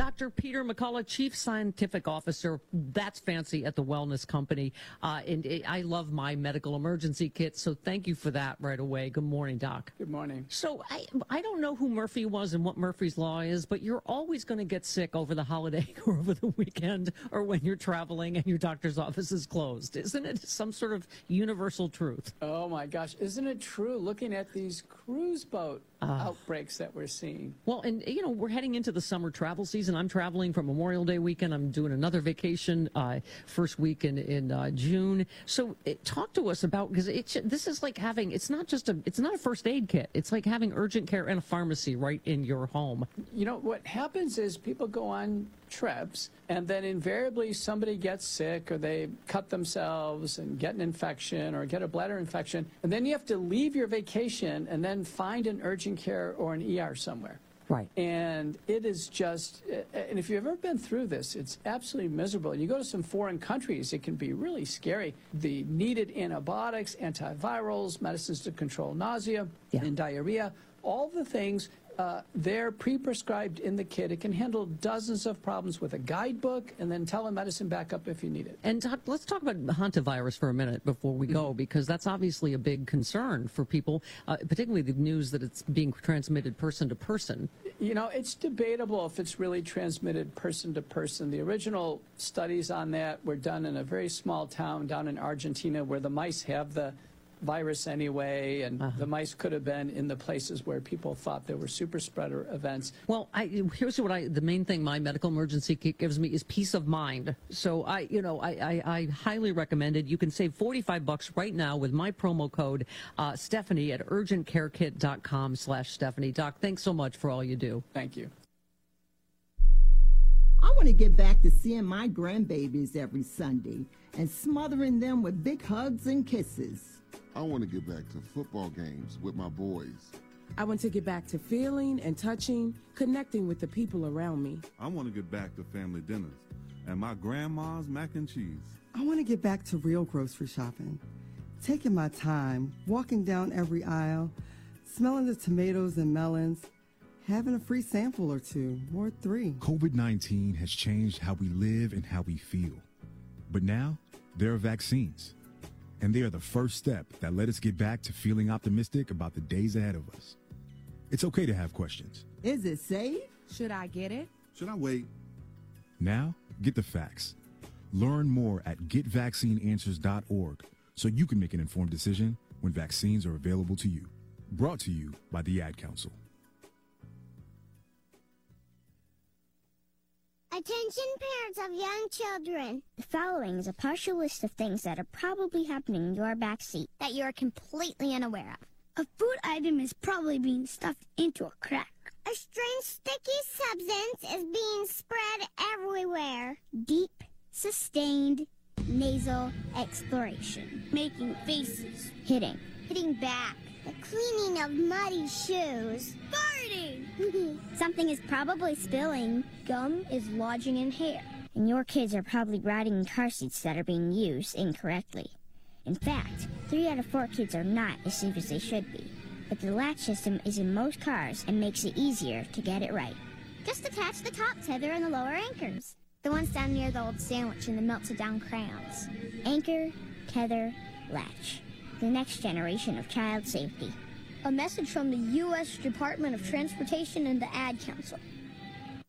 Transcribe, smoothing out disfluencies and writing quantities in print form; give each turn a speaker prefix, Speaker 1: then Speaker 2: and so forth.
Speaker 1: Dr. Peter McCullough, Chief Scientific Officer, that's fancy, at the Wellness Company. I love my medical emergency kit, so thank you for that right away. Good morning, Doc.
Speaker 2: Good morning.
Speaker 1: So I don't know who Murphy was and what Murphy's Law is, but you're always going to get sick over the holiday or over the weekend or when you're traveling and your doctor's office is closed. Isn't it some sort of universal truth?
Speaker 2: Oh, my gosh. Isn't it true, looking at these cruise boat outbreaks that we're seeing?
Speaker 1: Well, and, you know, we're heading into the summer travel season. I'm traveling for Memorial Day weekend. I'm doing another vacation first week in June. So talk to us about, because this is like having, it's not a first aid kit. It's like having urgent care and a pharmacy right in your home.
Speaker 2: You know, what happens is people go on trips, and then invariably somebody gets sick, or they cut themselves and get an infection or get a bladder infection, and then you have to leave your vacation and then find an urgent care or an ER somewhere.
Speaker 1: Right.
Speaker 2: And it is just, and if you've ever been through this, it's absolutely miserable. And you go to some foreign countries, it can be really scary. The needed antibiotics, antivirals, medicines to control nausea and diarrhea, all the things, they're pre-prescribed in the kit. It can handle dozens of problems with a guidebook and then telemedicine backup if you need it.
Speaker 1: And Doc, let's talk about hantavirus for a minute before we go, because that's obviously a big concern for people, particularly the news that it's being transmitted person to person.
Speaker 2: You know, it's debatable if it's really transmitted person to person. The original studies on that were done in a very small town down in Argentina where the mice have the virus anyway, and the mice could have been in the places where people thought there were super spreader events.
Speaker 1: Well, here's what the main thing my medical emergency kit gives me is peace of mind. So I highly recommend it. You can save $45 right now with my promo code Stephanie at urgentcarekit.com/Stephanie. Doc, thanks so much for all you do.
Speaker 2: Thank you.
Speaker 3: I want to get back to seeing my grandbabies every Sunday and smothering them with big hugs and kisses.
Speaker 4: I want to get back to football games with my boys.
Speaker 5: I want to get back to feeling and touching, connecting with the people around me.
Speaker 6: I want to get back to family dinners and my grandma's mac and cheese.
Speaker 7: I want to get back to real grocery shopping, taking my time, walking down every aisle, smelling the tomatoes and melons, having a free sample or two, or 3.
Speaker 8: COVID-19 has changed how we live and how we feel. But now, there are vaccines. And they are the first step that let us get back to feeling optimistic about the days ahead of us. It's okay to have questions.
Speaker 3: Is it safe?
Speaker 5: Should I get it?
Speaker 6: Should I wait?
Speaker 8: Now, get the facts. Learn more at getvaccineanswers.org so you can make an informed decision when vaccines are available to you. Brought to you by the Ad Council.
Speaker 9: Attention parents of young children. The following is a partial list of things that are probably happening in your backseat that you are completely unaware of. A food item is probably being stuffed into a crack. A strange sticky substance is being spread everywhere. Deep, sustained, nasal exploration. Making faces. Hitting back. The cleaning of muddy shoes. Farting! Something is probably spilling. Gum is lodging in hair. And your kids are probably riding in car seats that are being used incorrectly. In fact, 3 out of 4 kids are not as safe as they should be. But the latch system is in most cars and makes it easier to get it right. Just attach the top tether and the lower anchors. The ones down near the old sandwich and the melted down crayons. Anchor, tether, latch. The next generation of child safety. A message from the U.S. Department of Transportation and the Ad Council.